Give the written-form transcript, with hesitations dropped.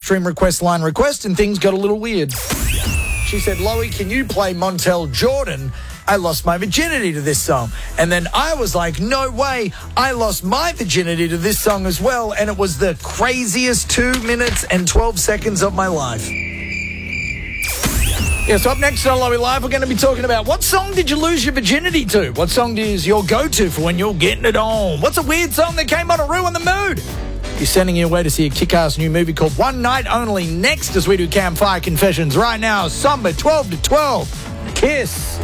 stream request line request, and things got a little weird. She said, Loey, can you play Montel Jordan? I lost my virginity to this song. And then I was like, no way. I lost my virginity to this song as well. And it was the craziest 2 minutes and 12 seconds of my life. Yeah, so up next on Loey Live, we're going to be talking about what song did you lose your virginity to? What song is your go-to for when you're getting it on? What's a weird song that came on to ruin the mood? You're sending you away to see a kick-ass new movie called One Night Only next as we do Campfire Confessions. Right now, Samba 12 to 12. Kiss.